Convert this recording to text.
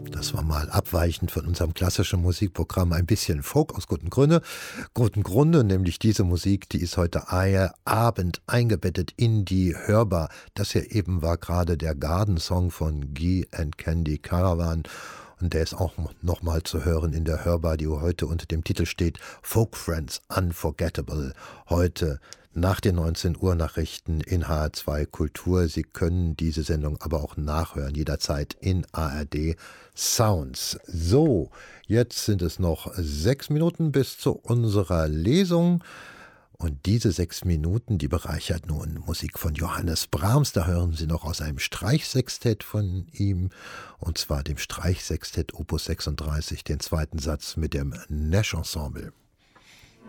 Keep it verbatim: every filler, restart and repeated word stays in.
Das war mal abweichend von unserem klassischen Musikprogramm, ein bisschen Folk aus guten Gründen. Guten Grunde, nämlich diese Musik, die ist heute Abend eingebettet in die Hörbar. Das hier eben war gerade der Garden Song von Guy and Candy Caravan. Und der ist auch nochmal zu hören in der Hörbar, die heute unter dem Titel steht Folk Friends Unforgettable. Heute nach den neunzehn Uhr Nachrichten in H R zwei Kultur. Sie können diese Sendung aber auch nachhören, jederzeit in A R D Sounds. So, jetzt sind es noch sechs Minuten bis zu unserer Lesung. Und diese sechs Minuten, die bereichert nun Musik von Johannes Brahms. Da hören Sie noch aus einem Streichsextett von ihm, und zwar dem Streichsextett Opus sechsunddreißig, den zweiten Satz mit dem Nash Ensemble.